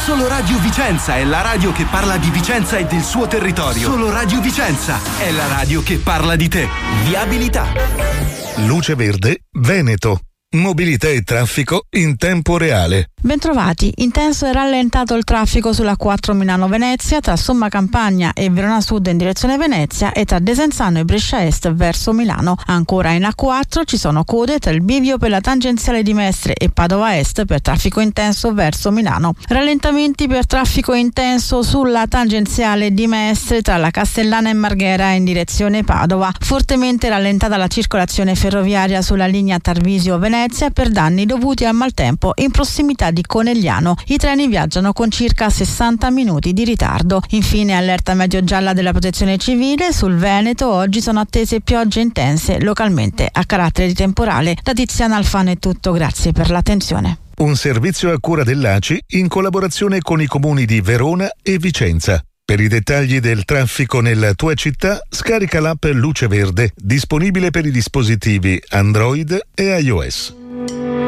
Solo Radio Vicenza è la radio che parla di Vicenza e del suo territorio. Solo Radio Vicenza è la radio che parla di te. Viabilità. Luce Verde Veneto. Mobilità e traffico in tempo reale. Bentrovati, intenso e rallentato il traffico sulla 4 Milano-Venezia tra Somma Campagna e Verona Sud in direzione Venezia e tra Desenzano e Brescia Est verso Milano. Ancora in A4 ci sono code tra il bivio per la tangenziale di Mestre e Padova Est per traffico intenso verso Milano. Rallentamenti per traffico intenso sulla tangenziale di Mestre tra la Castellana e Marghera in direzione Padova. Fortemente rallentata la circolazione ferroviaria sulla linea Tarvisio-Venezia per danni dovuti al maltempo in prossimità di Conegliano. I treni viaggiano con circa 60 minuti di ritardo. Infine allerta medio gialla della Protezione Civile sul Veneto. Oggi sono attese piogge intense localmente a carattere di temporale. Da Tiziana Alfano è tutto, grazie per l'attenzione. Un servizio a cura dell'ACI in collaborazione con i comuni di Verona e Vicenza. Per i dettagli del traffico nella tua città, scarica l'app Luce Verde, disponibile per i dispositivi Android e iOS.